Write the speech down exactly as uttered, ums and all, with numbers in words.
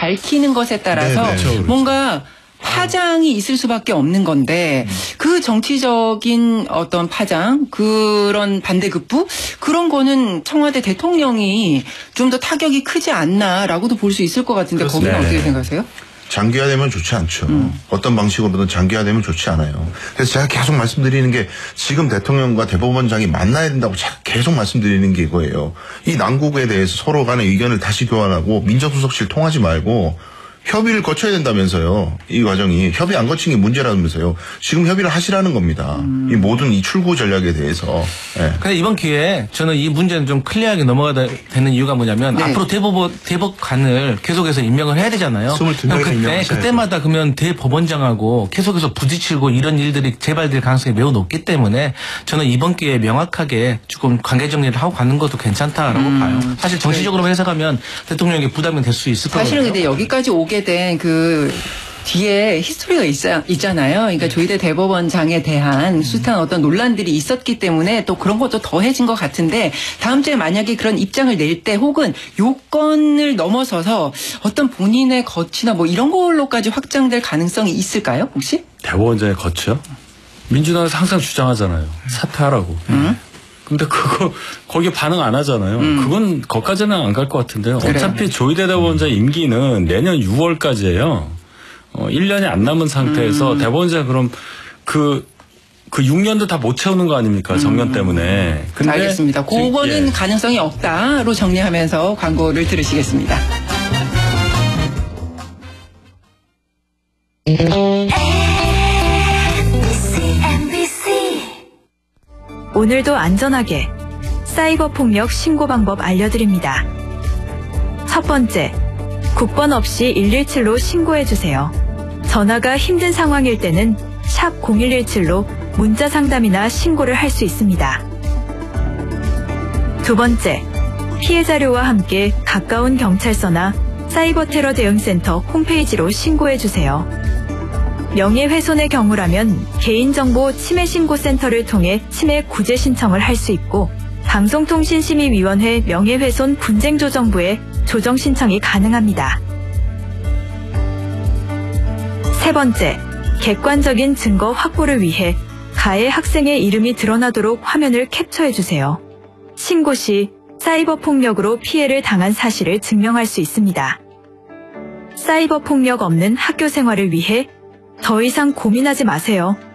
밝히는 것에 따라서 네, 네. 뭔가 파장이 있을 수밖에 없는 건데 그 정치적인 어떤 파장, 그런 반대급부 그런 거는 청와대 대통령이 좀 더 타격이 크지 않나라고도 볼 수 있을 것 같은데 거기는 네. 어떻게 생각하세요? 장기화되면 좋지 않죠. 음. 어떤 방식으로든 장기화되면 좋지 않아요. 그래서 제가 계속 말씀드리는 게 지금 대통령과 대법원장이 만나야 된다고 계속 말씀드리는 게 이거예요. 이 난국에 대해서 서로 간의 의견을 다시 교환하고 민정수석실 통하지 말고 협의를 거쳐야 된다면서요. 이 과정이 협의 안 거친 게 문제라면서요. 지금 협의를 하시라는 겁니다. 음. 이 모든 이 출구 전략에 대해서. 네. 근데 이번 기회에 저는 이 문제는 좀 클리어하게 넘어가야 되는 이유가 뭐냐면 네. 앞으로 대법원 대법관을 계속해서 임명을 해야 되잖아요. 스물두 명이 그때 그때마다 그러면 대법원장하고 계속해서 부딪히고 이런 일들이 재발될 가능성이 매우 높기 때문에 저는 이번 기회에 명확하게 조금 관계 정리를 하고 가는 것도 괜찮다라고 음. 봐요. 사실 정치적으로 해석하면 대통령에게 부담이 될 수 있을 거예요. 사실은 근데 여기까지 오게 된 그 뒤에 히스토리가 있어, 있잖아요. 그러니까 조희대 대법원장에 대한 숱한 어떤 논란들이 있었기 때문에 또 그런 것도 더해진 것 같은데 다음 주에 만약에 그런 입장을 낼 때 혹은 요건을 넘어서서 어떤 본인의 거취나 뭐 이런 걸로까지 확장될 가능성이 있을까요? 혹시? 대법원장의 거취요? 민주당에서 항상 주장하잖아요. 사퇴하라고. 음? 근데 그거 거기에 반응 안 하잖아요. 음. 그건 거기까지는 안 갈 것 같은데요. 그래. 어차피 조희대 대법원장 임기는 내년 유월까지예요. 어, 일 년이 안 남은 상태에서 음. 대법원장 그럼 그, 그 육 년도 다 못 채우는 거 아닙니까? 정년 때문에. 근데 알겠습니다. 그거는 예. 가능성이 없다로 정리하면서 광고를 들으시겠습니다. 오늘도 안전하게 사이버 폭력 신고 방법 알려드립니다. 첫 번째, 국번 없이 일일칠로 신고해주세요. 전화가 힘든 상황일 때는 샵 공일일칠로 문자 상담이나 신고를 할 수 있습니다. 두 번째, 피해 자료와 함께 가까운 경찰서나 사이버 테러 대응센터 홈페이지로 신고해주세요. 명예훼손의 경우라면 개인정보 침해신고센터를 통해 침해 구제 신청을 할 수 있고 방송통신심의위원회 명예훼손 분쟁조정부에 조정 신청이 가능합니다. 세 번째, 객관적인 증거 확보를 위해 가해 학생의 이름이 드러나도록 화면을 캡처해주세요. 신고 시 사이버 폭력으로 피해를 당한 사실을 증명할 수 있습니다. 사이버 폭력 없는 학교 생활을 위해 더 이상 고민하지 마세요.